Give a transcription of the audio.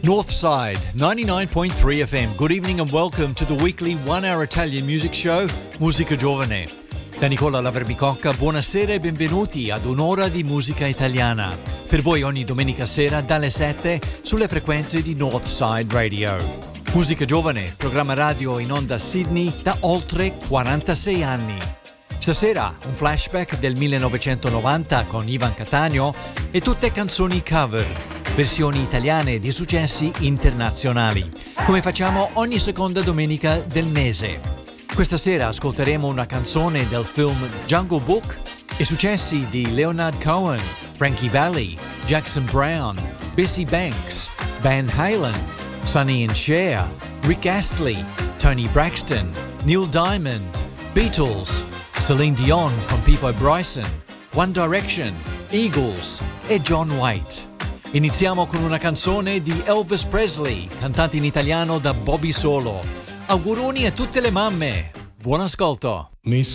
Northside 99.3 FM. Good evening and welcome to the weekly 1-hour Italian music show Musica Giovane. Da Nicola Laverbicocca, buonasera e benvenuti ad un'ora di musica italiana. Per voi ogni domenica sera dalle 7 sulle frequenze di Northside Radio. Musica Giovane, programma radio in onda a Sydney da oltre 46 anni. Stasera un flashback del 1990 con Ivan Cattaneo e tutte canzoni cover, versioni italiane di successi internazionali, come facciamo ogni seconda domenica del mese. Questa sera ascolteremo una canzone del film Jungle Book e successi di Leonard Cohen, Frankie Valli, Jackson Browne, Bessie Banks, Van Halen, Sonny and Cher, Rick Astley, Tony Braxton, Neil Diamond, Beatles, Celine Dion con Pepo Bryson, One Direction, Eagles e John White. Iniziamo con una canzone di Elvis Presley, cantante in italiano da Bobby Solo. Auguroni a tutte le mamme. Buon ascolto.